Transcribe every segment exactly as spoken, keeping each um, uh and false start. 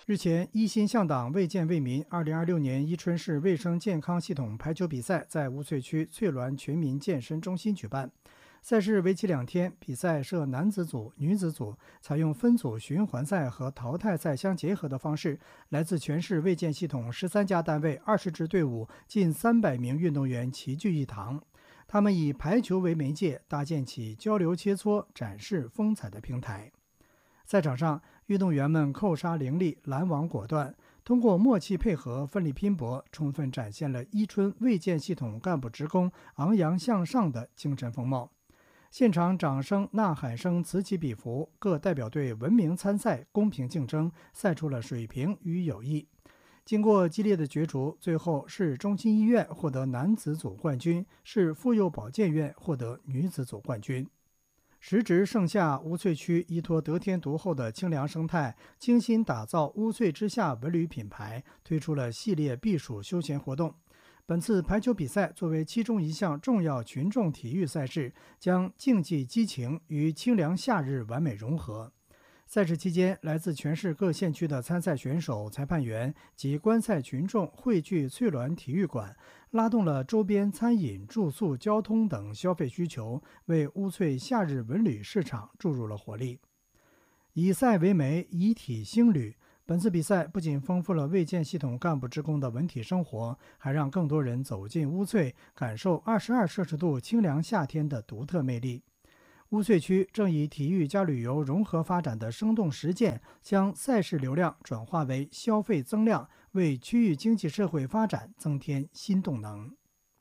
日前，一心向党，为建为民二零二六年伊春市卫生健康系统排球比赛在乌翠区翠峦全民健身中心举办。赛事为期两天，比赛设男子组、女子组，采用分组循环赛和淘汰赛相结合的方式。来自全市卫健系统十三家单位、二十支队伍，近三百名运动员齐聚一堂。他们以排球为媒介，搭建起交流切磋、展示风采的平台。赛场上，运动员们扣杀凌厉，拦网果断，通过默契配合、奋力拼搏，充分展现了伊春卫健系统干部职工昂扬向上的精神风貌。现场掌声、呐喊声此起彼伏，各代表队文明参赛、公平竞争，赛出了水平与友谊。经过激烈的角逐，最后市中心医院获得男子组冠军，市妇幼保健院获得女子组冠军。时值盛夏，乌翠区依托得天独厚的清凉生态，精心打造乌翠之夏文旅品牌，推出了系列避暑休闲活动。本次排球比赛作为其中一项重要群众体育赛事，将竞技激情与清凉夏日完美融合。赛事期间，来自全市各县区的参赛选手、裁判员及观赛群众汇聚翠峦体育馆，拉动了周边餐饮、住宿、交通等消费需求，为乌翠夏日文旅市场注入了活力。以赛为媒，以体兴旅。本次比赛不仅丰富了卫健系统干部职工的文体生活，还让更多人走进乌翠，感受二十二摄氏度清凉夏天的独特魅力。乌翠区正以体育加旅游融合发展的生动实践，将赛事流量转化为消费增量，为区域经济社会发展增添新动能。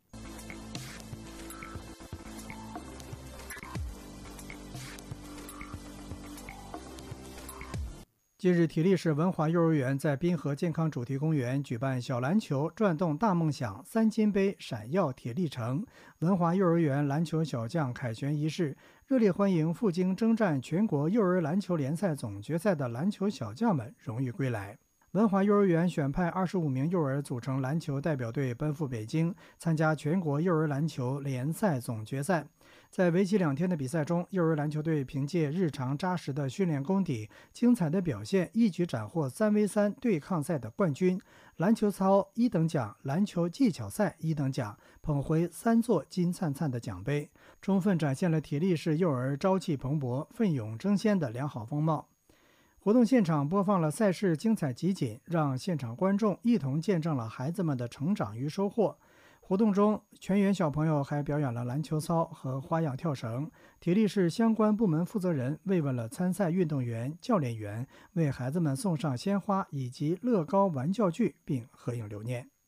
近日，体力市文华幼儿园在滨河健康主题公园举办小篮球转动大梦想三金杯闪耀铁历程文华幼儿园篮球小将凯旋仪式，热烈欢迎赴京征战全国幼儿篮球联赛总决赛的篮球小将们荣誉归来。文华幼儿园选派二十五名幼儿组成篮球代表队奔赴北京，参加全国幼儿篮球联赛总决赛。在为期两天的比赛中，幼儿篮球队凭借日常扎实的训练功底、精彩的表现，一举斩获三 V 三对抗赛的冠军，篮球操一等奖、篮球技巧赛一等奖，捧回三座金灿灿的奖杯，充分展现了体力市幼儿朝气蓬勃、奋勇争先的良好风貌。活动现场播放了赛事精彩集锦，让现场观众一同见证了孩子们的成长与收获。活动中，全员小朋友还表演了篮球操和花样跳绳。体力市相关部门负责人慰问了参赛运动员、教练员，为孩子们送上鲜花以及乐高玩教具，并合影留念。